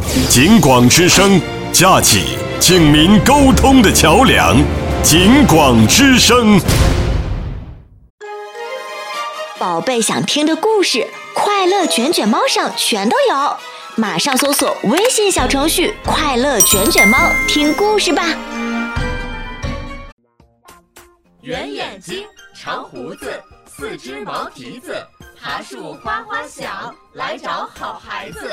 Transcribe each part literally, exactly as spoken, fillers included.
警广之声，架起警民沟通的桥梁。警广之声， 宝贝想听的故事，快乐卷卷猫上全都有，马上搜索微信小程序快乐卷卷猫听故事吧。 圆眼睛，长胡子，四只毛蹄子，爬树花花小，来找好孩子。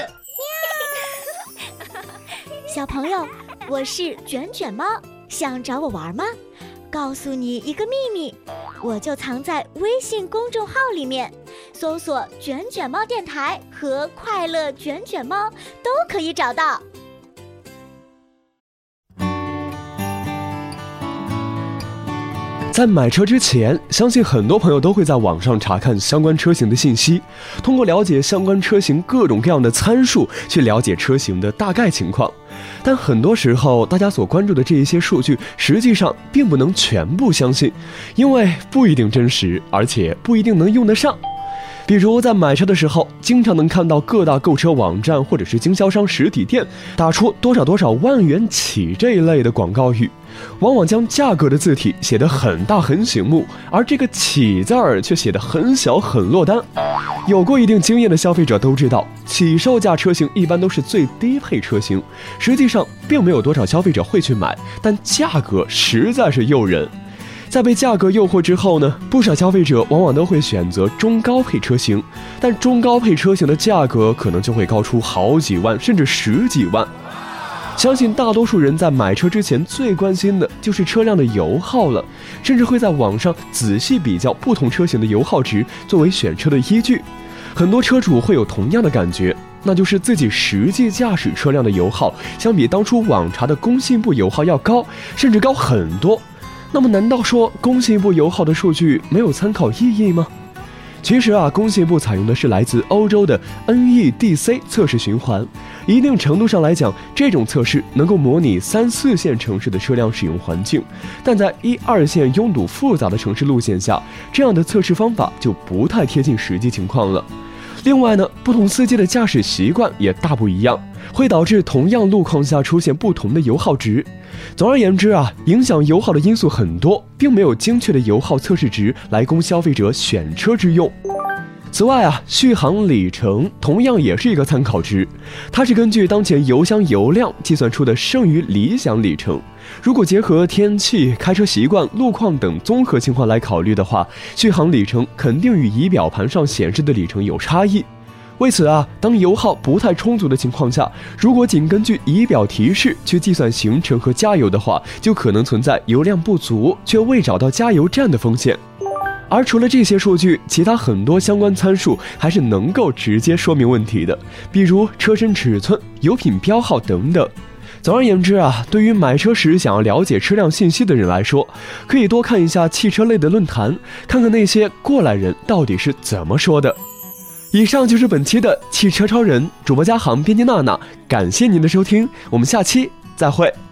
小朋友，我是卷卷猫，想找我玩吗？告诉你一个秘密，我就藏在微信公众号里面，搜索卷卷猫电台和快乐卷卷猫都可以找到。 在买车之前，相信很多朋友都会在网上查看相关车型的信息，通过了解相关车型各种各样的参数，去了解车型的大概情况。但很多时候，大家所关注的这一些数据，实际上并不能全部相信，因为不一定真实，而且不一定能用得上。比如在买车的时候，经常能看到各大购车网站或者是经销商实体店打出多少多少万元起这一类的广告语，往往将价格的字体写得很大很醒目，而这个起字儿却写得很小很落单。有过一定经验的消费者都知道，起售价车型一般都是最低配车型，实际上并没有多少消费者会去买，但价格实在是诱人。在被价格诱惑之后呢，不少消费者往往都会选择中高配车型，但中高配车型的价格可能就会高出好几万甚至十几万。相信大多数人在买车之前最关心的就是车辆的油耗了，甚至会在网上仔细比较不同车型的油耗值作为选车的依据。很多车主会有同样的感觉，那就是自己实际驾驶车辆的油耗相比当初网查的工信部油耗要高，甚至高很多。那么难道说工信部油耗的数据没有参考意义吗？其实啊，工信部采用的是来自欧洲的 N E D C 测试循环，一定程度上来讲，这种测试能够模拟三四线城市的车辆使用环境，但在一二线拥堵复杂的城市路线下，这样的测试方法就不太贴近实际情况了。另外呢，不同司机的驾驶习惯也大不一样，会导致同样路况下出现不同的油耗值。总而言之啊，影响油耗的因素很多，并没有精确的油耗测试值来供消费者选车之用。此外啊，续航里程同样也是一个参考值，它是根据当前油箱油量计算出的剩余理想里程。如果结合天气、开车习惯、路况等综合情况来考虑的话，续航里程肯定与仪表盘上显示的里程有差异。为此啊，当油耗不太充足的情况下，如果仅根据仪表提示去计算行程和加油的话，就可能存在油量不足却未找到加油站的风险。而除了这些数据，其他很多相关参数还是能够直接说明问题的，比如车身尺寸、油品标号等等。总而言之啊，对于买车时想要了解车辆信息的人来说，可以多看一下汽车类的论坛，看看那些过来人到底是怎么说的。以上就是本期的汽车超人，主播嘉航，编辑娜娜，感谢您的收听，我们下期再会。